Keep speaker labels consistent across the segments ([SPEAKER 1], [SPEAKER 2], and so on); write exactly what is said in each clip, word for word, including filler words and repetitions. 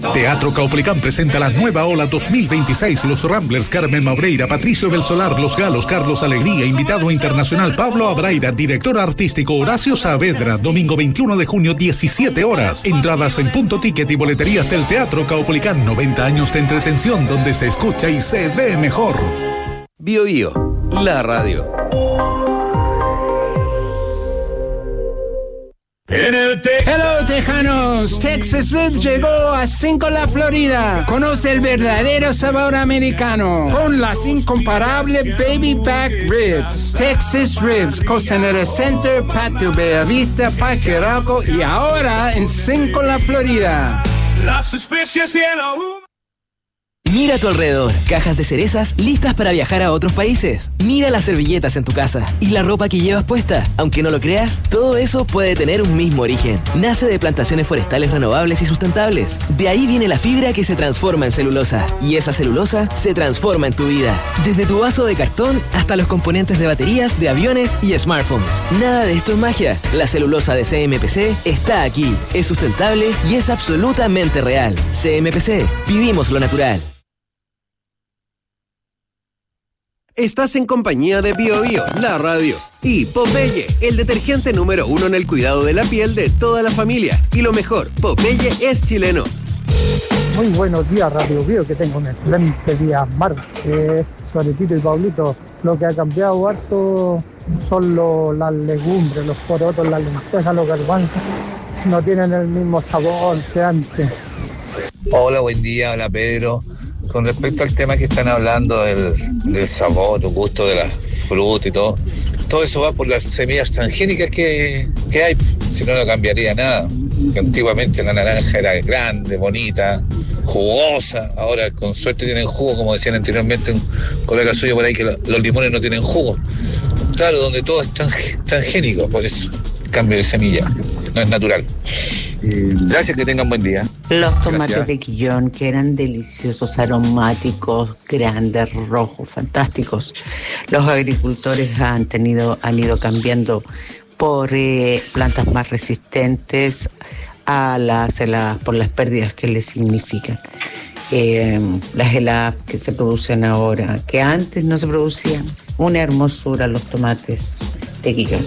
[SPEAKER 1] Teatro Caupolicán presenta la nueva ola dos mil veintiséis. Los Ramblers, Carmen Maureira, Patricio Belsolar, Los Galos, Carlos Alegría, invitado internacional Pablo Abraira, director artístico Horacio Saavedra, domingo veintiuno de junio, diecisiete horas. Entradas en Punto Ticket y boleterías del Teatro Caupolicán. noventa años de entretención donde se escucha y se ve mejor.
[SPEAKER 2] Bio Bio, la radio.
[SPEAKER 3] En el te-
[SPEAKER 4] Hello, tejanos. Texas Ribs llegó a Cinco La Florida. Conoce el verdadero sabor americano con las incomparable Baby Back Ribs. Texas Ribs, Costanera Center, Patio Bellavista, Parque Arauco y ahora en Cinco La Florida.
[SPEAKER 3] Las especies y el ahumo.
[SPEAKER 5] Mira a tu alrededor, cajas de cerezas listas para viajar a otros países. Mira las servilletas en tu casa y la ropa que llevas puesta. Aunque no lo creas, todo eso puede tener un mismo origen. Nace de plantaciones forestales renovables y sustentables. De ahí viene la fibra que se transforma en celulosa. Y esa celulosa se transforma en tu vida. Desde tu vaso de cartón hasta los componentes de baterías, de aviones y smartphones. Nada de esto es magia. La celulosa de C M P C está aquí. Es sustentable y es absolutamente real. C M P C. Vivimos lo natural.
[SPEAKER 2] Estás en compañía de Bio Bio, la radio, y Popeye, el detergente número uno en el cuidado de la piel de toda la familia. Y lo mejor, Popeye es chileno.
[SPEAKER 6] Muy buenos días, Radio Bio, que tengo un excelente día martes. Eh, Soretito y Pablito, lo que ha cambiado harto son lo, las legumbres, los porotos, las lentejas, los garbanzos. No tienen el mismo sabor que antes.
[SPEAKER 7] Hola, buen día, hola Pedro. Con respecto al tema que están hablando del, del sabor, el gusto de la fruta y todo, todo eso va por las semillas transgénicas que, que hay, si no, no cambiaría nada. Antiguamente la naranja era grande, bonita, jugosa, ahora con suerte tienen jugo, como decían anteriormente un colega suyo por ahí, que lo, los limones no tienen jugo. Claro, donde todo es transgénico, por eso el cambio de semilla, no es natural. Eh, gracias, que tengan buen día.
[SPEAKER 8] Los tomates
[SPEAKER 7] Gracias.
[SPEAKER 8] de Quillón, que eran deliciosos, aromáticos, grandes, rojos, fantásticos. Los agricultores han tenido, han ido cambiando por eh, plantas más resistentes a las heladas, por las pérdidas que les significan. Eh, las heladas que se producen ahora, que antes no se producían. Una hermosura los tomates de Quillón.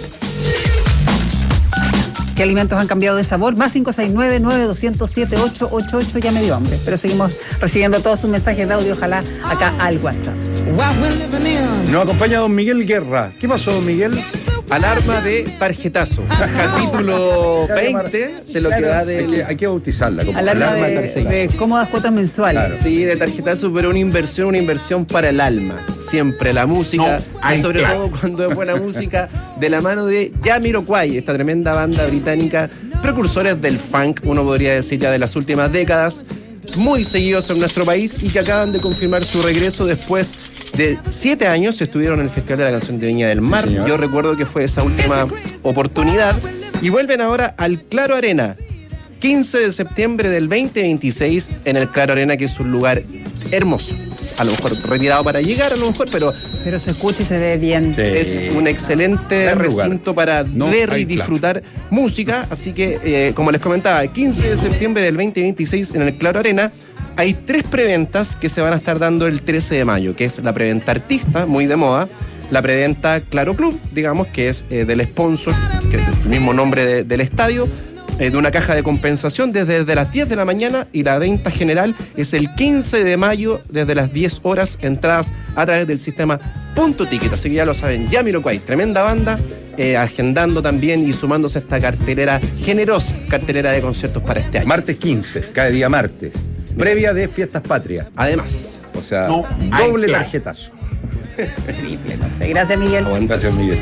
[SPEAKER 9] ¿Qué alimentos han cambiado de sabor? Más cinco seis nueve, nueve dos cero cero, siete ocho ocho ocho, ya me dio hambre. Pero seguimos recibiendo todos sus mensajes de audio, ojalá acá al WhatsApp.
[SPEAKER 10] Nos acompaña don Miguel Guerra. ¿Qué pasó, don Miguel?
[SPEAKER 11] Alarma de tarjetazo. Capítulo veinte de lo que va de.
[SPEAKER 10] Hay que, hay que bautizarla como
[SPEAKER 9] Alarma
[SPEAKER 10] alarma
[SPEAKER 9] de,
[SPEAKER 10] tarjetazo.
[SPEAKER 9] de cómodas cuotas mensuales.
[SPEAKER 11] Claro. Sí, de tarjetazo, pero una inversión, una inversión para el alma. Siempre la música,
[SPEAKER 10] No,
[SPEAKER 11] y sobre
[SPEAKER 10] claro.
[SPEAKER 11] todo cuando es buena música, de la mano de Jamiroquai, esta tremenda banda británica, precursores del funk, uno podría decir ya de las últimas décadas, muy seguidos en nuestro país y que acaban de confirmar su regreso después de siete años. Estuvieron en el Festival de la Canción de Viña del Mar.
[SPEAKER 10] Sí,
[SPEAKER 11] Yo recuerdo que fue esa última oportunidad. Y vuelven ahora al Claro Arena. quince de septiembre del veinte veintiséis en el Claro Arena, que es un lugar hermoso. A lo mejor retirado para llegar, a lo mejor, pero...
[SPEAKER 9] Pero se escucha y se ve bien.
[SPEAKER 10] Sí.
[SPEAKER 11] Es un excelente
[SPEAKER 10] Gran lugar.
[SPEAKER 11] recinto para
[SPEAKER 10] No
[SPEAKER 11] ver
[SPEAKER 10] hay
[SPEAKER 11] y disfrutar música. Así que, eh, como les comentaba, el quince de septiembre del veinte veintiséis en el Claro Arena hay tres preventas que se van a estar dando el trece de mayo, que es la preventa artista, muy de moda, la preventa Claro Club, digamos, que es eh, del sponsor, que es el mismo nombre de- del estadio, eh, de una caja de compensación desde, desde las diez de la mañana, y la venta general es el quince de mayo desde las diez horas, entradas a través del sistema Punto Ticket. Así que ya lo saben, Jamiroquai, tremenda banda, eh, agendando también y sumándose a esta cartelera generosa, cartelera de conciertos para este año.
[SPEAKER 10] Martes quince, cada día martes. Previa de Fiestas Patrias.
[SPEAKER 11] Además,
[SPEAKER 10] O sea,
[SPEAKER 11] No,
[SPEAKER 10] doble
[SPEAKER 11] hay
[SPEAKER 10] tarjetazo.
[SPEAKER 9] Terrible, no sé. Gracias, Miguel.
[SPEAKER 10] Gracias, Miguel.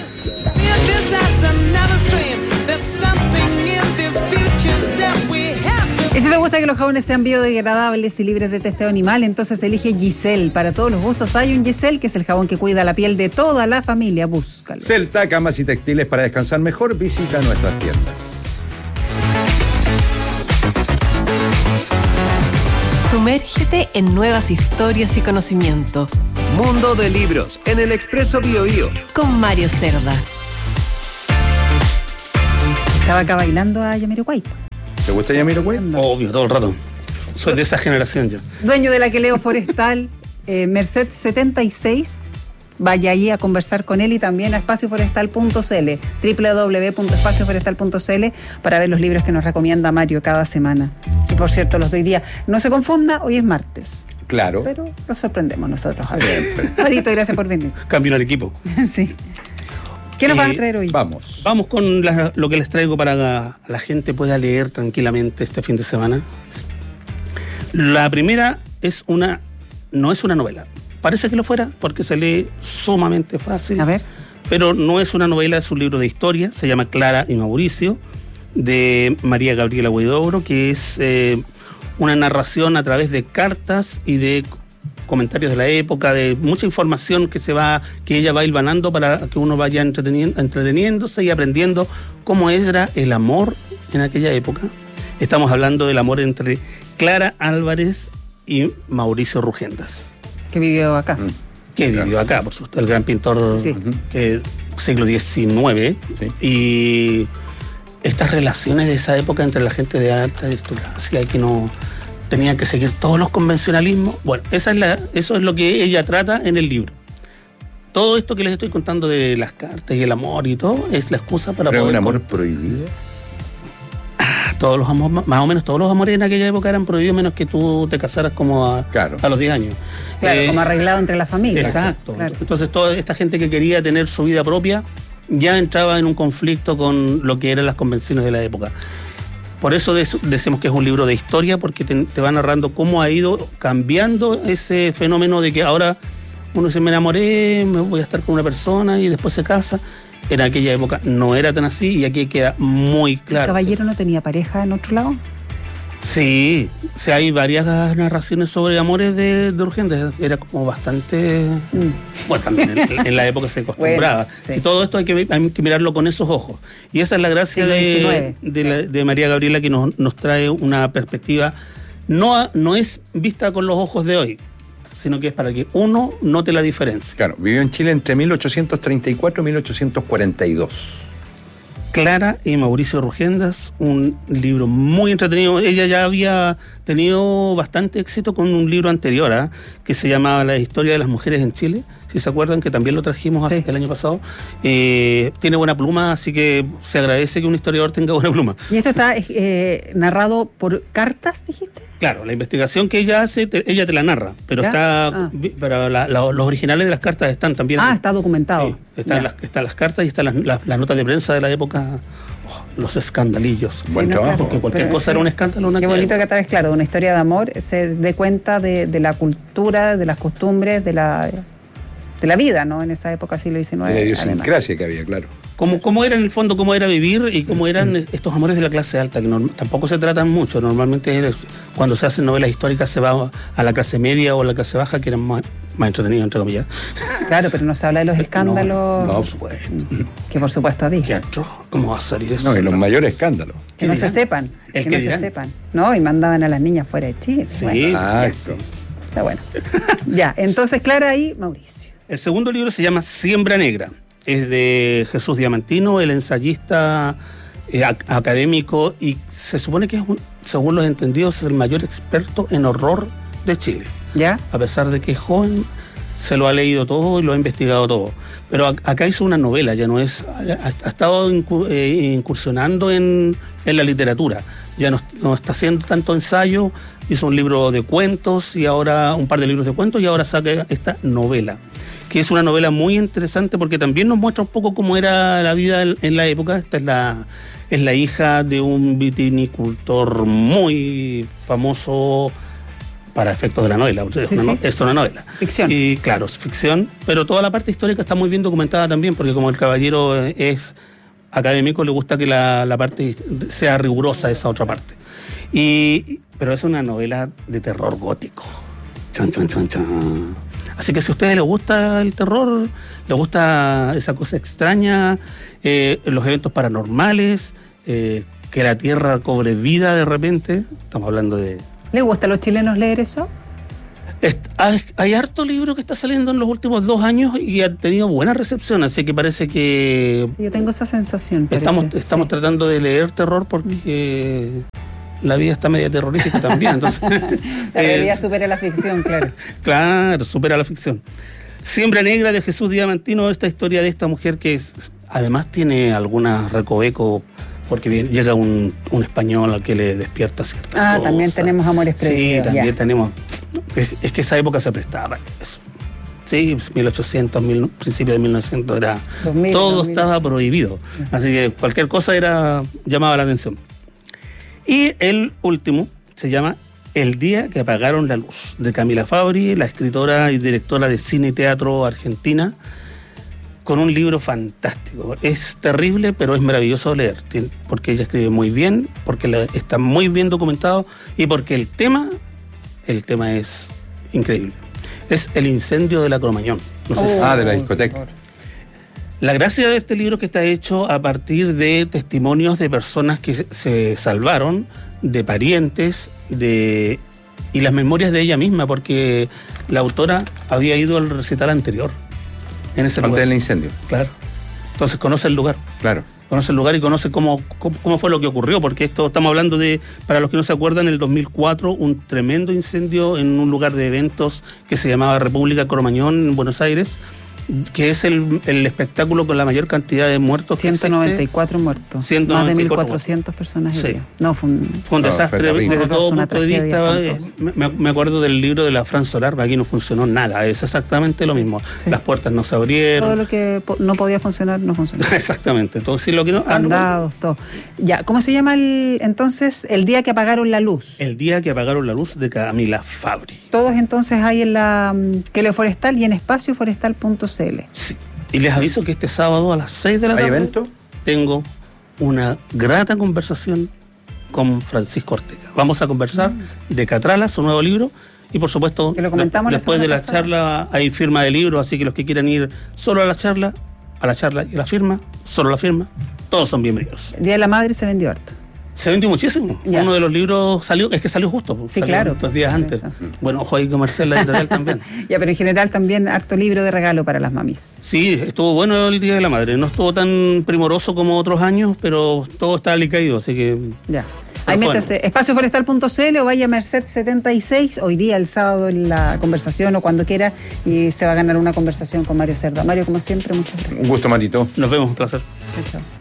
[SPEAKER 9] Y si te gusta que los jabones sean biodegradables y libres de testeo animal, entonces elige Giselle. Para todos los gustos hay un Giselle, que es el jabón que cuida la piel de toda la familia. Búscalo.
[SPEAKER 10] Celta, camas y textiles para descansar mejor. Visita nuestras tiendas.
[SPEAKER 12] Sumérgete en nuevas historias y conocimientos.
[SPEAKER 2] Mundo de libros en el Expreso Bio Bio.
[SPEAKER 12] Con Mario Cerda.
[SPEAKER 9] Estaba acá bailando a Jamiroquai.
[SPEAKER 10] ¿Te gusta Jamiroquai?
[SPEAKER 13] Obvio, todo el rato. Soy de esa generación ya.
[SPEAKER 9] Dueño de la Queleo Forestal, eh, Merced setenta y seis. Vaya ahí a conversar con él y también a espacio forestal punto c l, doble u doble u doble u punto espacio forestal punto c l, para ver los libros que nos recomienda Mario cada semana. Y por cierto, los de hoy día, no se confunda, hoy es martes.
[SPEAKER 10] Claro.
[SPEAKER 9] Pero lo sorprendemos nosotros. Marito, gracias por venir.
[SPEAKER 13] Cambio al equipo.
[SPEAKER 9] Sí. ¿Qué nos
[SPEAKER 13] Eh,
[SPEAKER 9] vas a traer hoy?
[SPEAKER 10] Vamos.
[SPEAKER 13] Vamos con la- lo que les traigo para que la gente pueda leer tranquilamente este fin de semana. La primera es una, no es una novela. Parece que lo fuera porque se lee sumamente fácil.
[SPEAKER 9] A ver.
[SPEAKER 13] Pero no es una novela, es un libro de historia. Se llama Clara y Mauricio, de María Gabriela Huidobro, que es eh, una narración a través de cartas y de comentarios de la época, de mucha información que se va, que ella va hilvanando para que uno vaya entreteni- entreteniéndose y aprendiendo cómo era el amor en aquella época. Estamos hablando del amor entre Clara Álvarez y Mauricio Rugendas.
[SPEAKER 9] Que vivió acá.
[SPEAKER 10] Mm.
[SPEAKER 13] Que vivió acá, por supuesto, el gran pintor
[SPEAKER 9] Sí.
[SPEAKER 13] que siglo diecinueve.
[SPEAKER 10] Sí.
[SPEAKER 13] Y estas relaciones de esa época entre la gente de alta aristocracia que no tenían que seguir todos los convencionalismos. Bueno, esa es la, eso es lo que ella trata en el libro. Todo esto que les estoy contando de las cartas y el amor y todo es la excusa para
[SPEAKER 10] ¿Pero es
[SPEAKER 13] poder...
[SPEAKER 10] un amor prohibido?
[SPEAKER 13] Todos los amores, más o menos todos los amores en aquella época eran prohibidos, menos que tú te casaras como a,
[SPEAKER 10] Claro.
[SPEAKER 13] a los diez años.
[SPEAKER 9] Claro,
[SPEAKER 13] Eh,
[SPEAKER 9] como arreglado entre las familias.
[SPEAKER 13] Exacto.
[SPEAKER 9] Claro.
[SPEAKER 13] Entonces toda esta gente que quería tener su vida propia ya entraba en un conflicto con lo que eran las convenciones de la época. Por eso de- decimos que es un libro de historia, porque te, te va narrando cómo ha ido cambiando ese fenómeno de que ahora uno dice, me enamoré, me voy a estar con una persona y después se casa. En aquella época no era tan así y aquí queda muy
[SPEAKER 9] ¿El
[SPEAKER 13] claro.
[SPEAKER 9] caballero no tenía pareja en otro lado?
[SPEAKER 13] Sí, sí, hay varias narraciones sobre amores de, de Urgentes. Era como bastante...
[SPEAKER 9] Mm.
[SPEAKER 13] Bueno, también en, en la época se acostumbraba.
[SPEAKER 9] Bueno, sí.
[SPEAKER 13] Si todo esto hay que, hay que mirarlo con esos ojos. Y esa es la gracia
[SPEAKER 9] Siglo
[SPEAKER 13] de,
[SPEAKER 9] diecinueve.
[SPEAKER 13] de, la- de María Gabriela, que nos, nos trae una perspectiva. No, a- no es vista con los ojos de hoy, sino que es para que uno note la diferencia.
[SPEAKER 10] Claro, vivió en Chile entre mil ochocientos treinta y cuatro y mil ochocientos cuarenta y dos.
[SPEAKER 13] Clara y Mauricio Rugendas, un libro muy entretenido. Ella ya había tenido bastante éxito con un libro anterior, ¿ah? Que se llamaba La historia de las mujeres en Chile, si se acuerdan, que también lo trajimos hace-
[SPEAKER 9] Sí.
[SPEAKER 13] el año pasado. Eh, tiene buena pluma, así que se agradece que un historiador tenga buena pluma.
[SPEAKER 9] ¿Y esto está eh, narrado por cartas, dijiste?
[SPEAKER 13] Claro, la investigación que ella hace, te- ella te la narra, pero
[SPEAKER 9] ¿Ya?
[SPEAKER 13] está,
[SPEAKER 9] Ah.
[SPEAKER 13] vi- pero la- la- los originales de las cartas están también.
[SPEAKER 9] Ah, está documentado.
[SPEAKER 13] Sí, están,
[SPEAKER 9] Ya.
[SPEAKER 13] las, están las cartas y están las, las- las notas de prensa de la época, oh, los escandalillos.
[SPEAKER 10] Buen
[SPEAKER 9] no,
[SPEAKER 10] trabajo.
[SPEAKER 13] Porque cualquier
[SPEAKER 9] Pero
[SPEAKER 13] cosa
[SPEAKER 9] sí.
[SPEAKER 13] era un escándalo. en
[SPEAKER 9] Qué
[SPEAKER 13] aquella
[SPEAKER 9] bonito que
[SPEAKER 13] época.
[SPEAKER 9] a través, claro, de una historia de amor se dé cuenta de, de la cultura, de las costumbres, de la, de la vida, ¿no? En esa época, siglo diecinueve.
[SPEAKER 10] De la
[SPEAKER 9] además.
[SPEAKER 10] idiosincrasia que había, claro.
[SPEAKER 13] Cómo, cómo era en el fondo, cómo era vivir y cómo eran estos amores de la clase alta, que norm- tampoco se tratan mucho. Normalmente es- cuando se hacen novelas históricas se va a la clase media o a la clase baja, que eran más, más entretenidos, entre comillas.
[SPEAKER 9] Claro, pero no se habla de los escándalos
[SPEAKER 13] No, por supuesto.
[SPEAKER 9] que por supuesto había.
[SPEAKER 13] Qué atroz. ¿Cómo va a salir eso?
[SPEAKER 10] No, y los mayores escándalos.
[SPEAKER 9] Que no
[SPEAKER 13] ¿Qué
[SPEAKER 9] se
[SPEAKER 13] dirán?
[SPEAKER 9] sepan.
[SPEAKER 13] ¿El
[SPEAKER 9] Que
[SPEAKER 13] qué
[SPEAKER 9] no se
[SPEAKER 13] dirán?
[SPEAKER 9] sepan. ¿No? Y mandaban a las niñas fuera de Chile.
[SPEAKER 13] Sí,
[SPEAKER 9] Bueno,
[SPEAKER 10] Exacto.
[SPEAKER 9] está bueno. Ya, entonces Clara y Mauricio.
[SPEAKER 13] El segundo libro se llama Siembra Negra. Es de Jesús Diamantino, el ensayista eh, ac- académico, y se supone que es, un- según los entendidos, es el mayor experto en horror de Chile.
[SPEAKER 9] ¿Ya?
[SPEAKER 13] A pesar de que es joven, se lo ha leído todo y lo ha investigado todo. Pero ac- acá hizo una novela, ya no es. Ha, ha estado incu- eh, incursionando en, en la literatura. Ya no, no está haciendo tanto ensayo. Hizo un libro de cuentos y ahora un par de libros de cuentos y ahora saca esta novela, que es una novela muy interesante porque también nos muestra un poco cómo era la vida en en la época. Esta es la, es la hija de un vitinicultor muy famoso para efectos de la novela. Es,
[SPEAKER 9] Sí,
[SPEAKER 13] una, no-
[SPEAKER 9] sí.
[SPEAKER 13] es una novela.
[SPEAKER 9] Ficción.
[SPEAKER 13] Y claro, es ficción, pero toda la parte histórica está muy bien documentada también, porque como el caballero es académico, le gusta que la, la parte sea rigurosa esa otra parte. Y, pero es una novela de terror gótico. Chan, chan, chan, chan. Así que si a ustedes les gusta el terror, les gusta esa cosa extraña, eh, los eventos paranormales, eh, que la tierra cobre vida de repente, estamos hablando de...
[SPEAKER 9] ¿Le gusta a los chilenos leer eso?
[SPEAKER 13] Est- hay, hay harto libro que está saliendo en los últimos dos años y ha tenido buena recepción, así que parece que
[SPEAKER 9] Yo tengo esa sensación. parece.
[SPEAKER 13] estamos, estamos
[SPEAKER 9] Sí.
[SPEAKER 13] tratando de leer terror porque la vida está media terrorífica también. Entonces,
[SPEAKER 9] la realidad es, supera la ficción, claro.
[SPEAKER 13] Claro, supera la ficción. Siembra Negra de Jesús Diamantino, esta historia de esta mujer que es, además tiene algunos recovecos, porque bien, llega un, un español al que le despierta cierta
[SPEAKER 9] Ah,
[SPEAKER 13] cosa.
[SPEAKER 9] También tenemos amores prohibidos.
[SPEAKER 13] Sí, también
[SPEAKER 9] ya.
[SPEAKER 13] tenemos. Es, es que esa época se prestaba eso. Sí, mil ochocientos, mil, principios de mil novecientos era. dos mil, todo dos mil. Estaba prohibido. Así que cualquier cosa era llamaba la atención. Y el último se llama El día que apagaron la luz, de Camila Fabri, la escritora y directora de cine y teatro argentina, con un libro fantástico. Es terrible, pero es maravilloso de leer, porque ella escribe muy bien, porque está muy bien documentado y porque el tema, el tema es increíble. Es el incendio de la Cromañón. No sé
[SPEAKER 10] oh,
[SPEAKER 13] si
[SPEAKER 10] ah, de la discoteca.
[SPEAKER 13] La gracia de este libro es que está hecho a partir de testimonios de personas que se salvaron, de parientes, de y las memorias de ella misma, porque la autora había ido al recital anterior. En ese
[SPEAKER 10] Antes
[SPEAKER 13] lugar.
[SPEAKER 10] del incendio.
[SPEAKER 13] Claro. Entonces conoce el lugar.
[SPEAKER 10] Claro.
[SPEAKER 13] Conoce el lugar y conoce cómo, cómo, cómo fue lo que ocurrió, porque esto estamos hablando de, para los que no se acuerdan, en el dos mil cuatro, un tremendo incendio en un lugar de eventos que se llamaba República Cromañón en Buenos Aires, que es el, el espectáculo con la mayor cantidad de muertos.
[SPEAKER 9] ciento noventa y cuatro muertos.
[SPEAKER 13] ciento noventa y cuatro
[SPEAKER 9] Más de mil cuatrocientas personas.
[SPEAKER 13] Sí.
[SPEAKER 9] No, fue un,
[SPEAKER 13] fue un desastre
[SPEAKER 9] no,
[SPEAKER 13] desde todo
[SPEAKER 9] una
[SPEAKER 13] punto de vista. Es, me, me acuerdo del libro de la Fran Solar, aquí no funcionó nada, es exactamente lo mismo. Sí. Las puertas no se abrieron.
[SPEAKER 9] Todo lo que po- no podía funcionar, no funcionó.
[SPEAKER 13] Exactamente, todo sí, lo que no.
[SPEAKER 9] Candados, todo. Ya, ¿cómo se llama el entonces el día que apagaron la luz?
[SPEAKER 13] El día que apagaron la luz de Camila Fabri.
[SPEAKER 9] Todos entonces hay en la um, Queleo Forestal y en espacio forestal punto c l.
[SPEAKER 13] Sí. Y les aviso que este sábado a las seis de la tarde
[SPEAKER 10] ¿hay evento?
[SPEAKER 13] Tengo una grata conversación con Francisco Ortega. Vamos a conversar mm. de Catrala, su nuevo libro, y por supuesto,
[SPEAKER 9] que lo comentamos
[SPEAKER 13] la, después
[SPEAKER 9] la
[SPEAKER 13] de la
[SPEAKER 9] pasada.
[SPEAKER 13] charla hay firma de libro, así que los que quieran ir solo a la charla, a la charla y a la firma, solo a la firma, todos son bienvenidos.
[SPEAKER 9] El Día de la Madre se vendió harto.
[SPEAKER 13] Se vendió muchísimo.
[SPEAKER 9] Ya.
[SPEAKER 13] Uno de los libros salió, es que salió justo.
[SPEAKER 9] Sí,
[SPEAKER 13] salió
[SPEAKER 9] claro.
[SPEAKER 13] Dos días antes.
[SPEAKER 9] Eso.
[SPEAKER 13] Bueno, ojo ahí comercial, la editorial también.
[SPEAKER 9] Ya, pero en general también harto libro de regalo para las mamis.
[SPEAKER 13] Sí, estuvo bueno el Día de la Madre. No estuvo tan primoroso como otros años, pero todo está alicaído, así que...
[SPEAKER 9] Ya. Ahí métase, bueno. espacio forestal punto c l o vaya a Merced setenta y seis, hoy día, el sábado, en la conversación o cuando quiera, y se va a ganar una conversación con Mario Cerda. Mario, como siempre, muchas gracias.
[SPEAKER 10] Un gusto, Marito.
[SPEAKER 13] Nos vemos, un placer.
[SPEAKER 9] Chao, chao.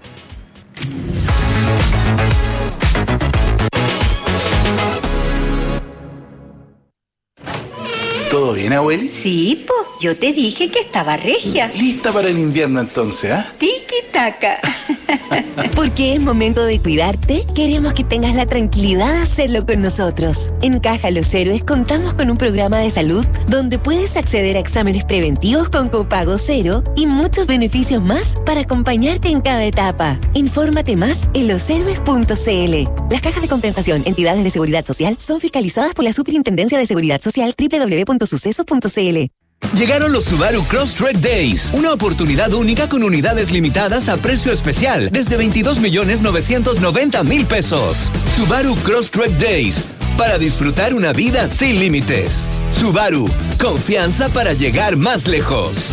[SPEAKER 14] ¿Todo bien, abueli?
[SPEAKER 15] Sí, po, yo te dije que estaba regia.
[SPEAKER 14] Lista para el invierno entonces, ¿ah? ¿eh?
[SPEAKER 15] Tiki-taka.
[SPEAKER 16] Porque es momento de cuidarte, queremos que tengas la tranquilidad de hacerlo con nosotros. En Caja Los Héroes contamos con un programa de salud donde puedes acceder a exámenes preventivos con copago cero y muchos beneficios más para acompañarte en cada etapa. Infórmate más en los héroes punto c l. Las cajas de compensación, entidades de seguridad social, son fiscalizadas por la Superintendencia de Seguridad Social doble u doble u doble u punto sucesos punto c l.
[SPEAKER 17] Llegaron los Subaru Crosstrek Days, una oportunidad única con unidades limitadas a precio especial, desde veintidós millones novecientos noventa mil pesos. Subaru Crosstrek Days, para disfrutar una vida sin límites. Subaru, confianza para llegar más lejos.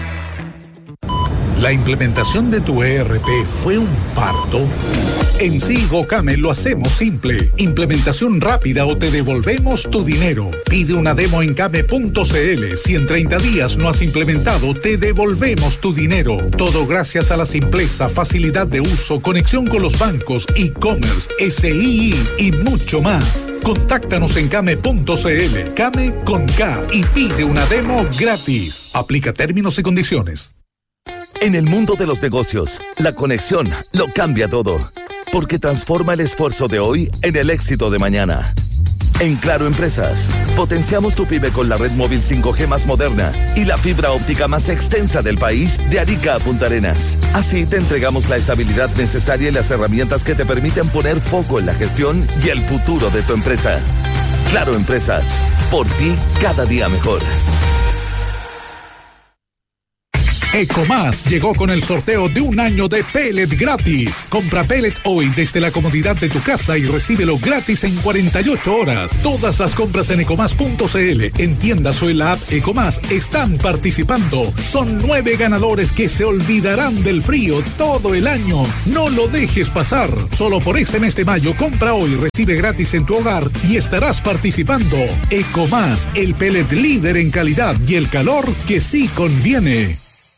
[SPEAKER 1] ¿La implementación de tu E R P fue un parto? En Silgocame lo hacemos simple. Implementación rápida o te devolvemos tu dinero. Pide una demo en came punto c l. Si en treinta días no has implementado, te devolvemos tu dinero. Todo gracias a la simpleza, facilidad de uso, conexión con los bancos, e-commerce, S I I y mucho más. Contáctanos en came punto c l. Came con K y pide una demo gratis. Aplica términos y condiciones.
[SPEAKER 18] En el mundo de los negocios, la conexión lo cambia todo, porque transforma el esfuerzo de hoy en el éxito de mañana. En Claro Empresas, potenciamos tu pyme con la red móvil cinco G más moderna y la fibra óptica más extensa del país, de Arica a Punta Arenas. Así te entregamos la estabilidad necesaria y las herramientas que te permiten poner foco en la gestión y el futuro de tu empresa. Claro Empresas, por ti cada día mejor.
[SPEAKER 1] Ecomás llegó con el sorteo de un año de pellet gratis. Compra pellet hoy desde la comodidad de tu casa y recíbelo gratis en cuarenta y ocho horas. Todas las compras en ecomás punto cl, en tiendas o en la app Ecomás están participando. Son nueve ganadores que se olvidarán del frío todo el año. No lo dejes pasar. Solo por este mes de mayo, compra hoy, recibe gratis en tu hogar y estarás participando. Ecomás, el pellet líder en calidad y el calor que sí conviene.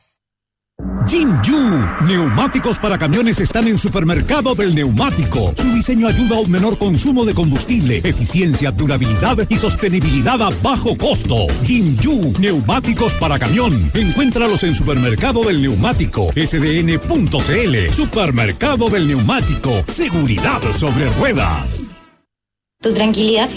[SPEAKER 19] Jinju, neumáticos para camiones están en Supermercado del Neumático. Su diseño ayuda a un menor consumo de combustible, eficiencia, durabilidad y sostenibilidad a bajo costo. Jinju, neumáticos para camión. Encuéntralos en Supermercado del Neumático, S D N punto C L. Supermercado del Neumático, seguridad sobre ruedas.
[SPEAKER 15] Tu tranquilidad